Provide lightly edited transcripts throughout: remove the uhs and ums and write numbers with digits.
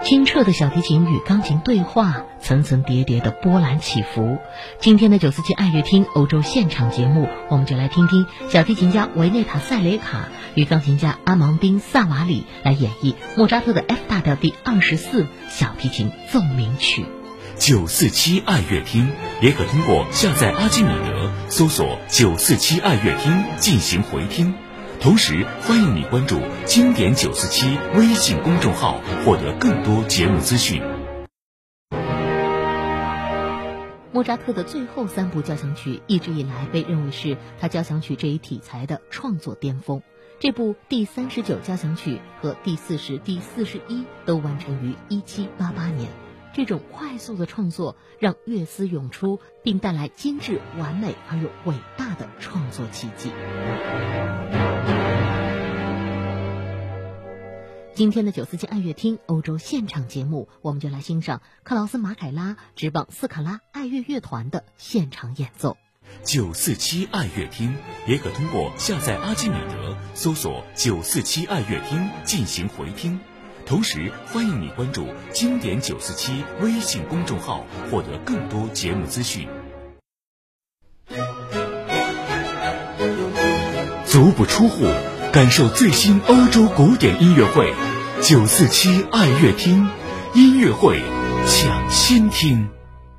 清澈的小提琴与钢琴对话，层层叠叠的波澜起伏。今天的947爱乐厅欧洲现场节目，我们就来听听小提琴家维内塔·塞雷卡与钢琴家阿芒丁·萨瓦里来演绎莫扎特的 F 大调第24小提琴奏鸣曲。 947爱乐厅也可通过下载阿基米德搜索947爱乐厅进行回听。同时欢迎你关注经典947微信公众号，获得更多节目资讯。 莫扎特的最后3部交响曲一直以来被认为是他交响曲这一题材的创作巅峰。这部第39交响曲和第40、第41都完成于1788年。这种快速的创作让乐思涌出，并带来精致、完美而又伟大的创作奇迹。今天的947爱乐厅欧洲现场节目，我们就来欣赏克劳斯·马凯拉执棒斯卡拉爱乐乐团的现场演奏。 947爱乐厅也可通过下载阿基米德搜索947爱乐厅进行回听。同时欢迎你关注经典947微信公众号，获得更多节目资讯。足不出户，感受最新欧洲古典音乐会，947爱乐厅音乐会抢先听。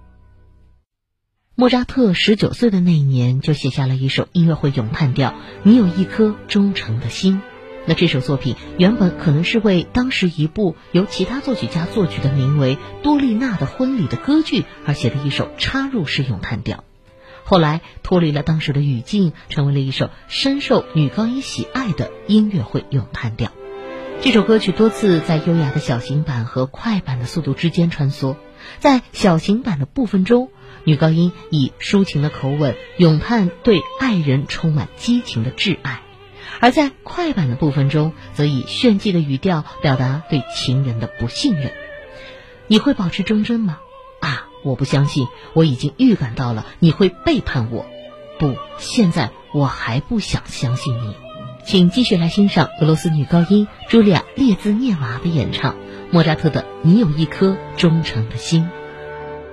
莫扎特19岁的那一年就写下了一首音乐会咏叹调《你有一颗忠诚的心》。那这首作品原本可能是为当时一部由其他作曲家作曲的名为《多丽娜的婚礼》的歌剧而写的一首插入式咏叹调，后来脱离了当时的语境，成为了一首深受女高音喜爱的音乐会咏叹调。这首歌曲多次在优雅的小型版和快板的速度之间穿梭。在小型版的部分中，女高音以抒情的口吻咏叹对爱人充满激情的挚爱，而在快板的部分中，则以炫技的语调表达对情人的不信任。你会保持忠贞吗？我不相信，我已经预感到了你会背叛我。不，现在我还不想相信你。请继续来欣赏俄罗斯女高音茱莉亚·列兹涅娃的演唱莫扎特的《你有一颗忠诚的心》。